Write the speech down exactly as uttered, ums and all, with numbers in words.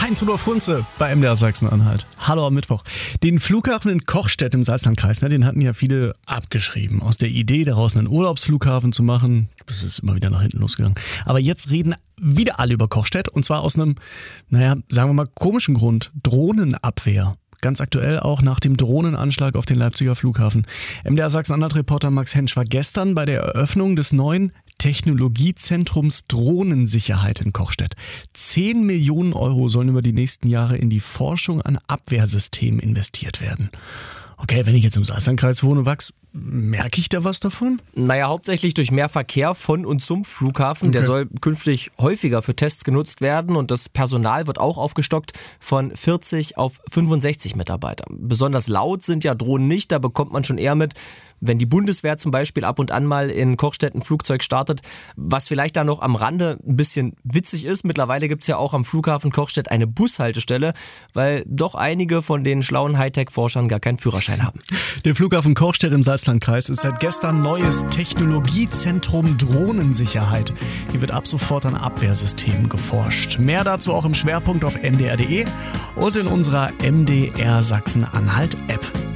Heinz-Rudolf Funze bei M D R Sachsen-Anhalt. Hallo am Mittwoch. Den Flughafen in Kochstedt im Salzlandkreis, ne, den hatten ja viele abgeschrieben. Aus der Idee, daraus einen Urlaubsflughafen zu machen, das ist immer wieder nach hinten losgegangen. Aber jetzt reden wieder alle über Kochstedt und zwar aus einem, naja, sagen wir mal komischen Grund. Drohnenabwehr. Ganz aktuell auch nach dem Drohnenanschlag auf den Leipziger Flughafen. M D R Sachsen-Anhalt-Reporter Max Hensch war gestern bei der Eröffnung des neuen Technologiezentrums Drohnensicherheit in Kochstedt. Zehn Millionen Euro sollen über die nächsten Jahre in die Forschung an Abwehrsystemen investiert werden. Okay, wenn ich jetzt im Salzlandkreis wohne, Wachs, merke ich da was davon? Naja, hauptsächlich durch mehr Verkehr von und zum Flughafen. Okay. Der soll künftig häufiger für Tests genutzt werden und das Personal wird auch aufgestockt von vierzig auf fünfundsechzig Mitarbeiter. Besonders laut sind ja Drohnen nicht, da bekommt man schon eher mit, wenn die Bundeswehr zum Beispiel ab und an mal in Kochstedt ein Flugzeug startet. Was vielleicht da noch am Rande ein bisschen witzig ist, mittlerweile gibt es ja auch am Flughafen Kochstedt eine Bushaltestelle, weil doch einige von den schlauen Hightech-Forschern gar keinen Führerschein haben. Der Flughafen Kochstedt im Salzlandkreis ist seit gestern neues Technologiezentrum Drohnensicherheit. Hier wird ab sofort an Abwehrsystemen geforscht. Mehr dazu auch im Schwerpunkt auf m d r punkt d e und in unserer M D R Sachsen-Anhalt-App.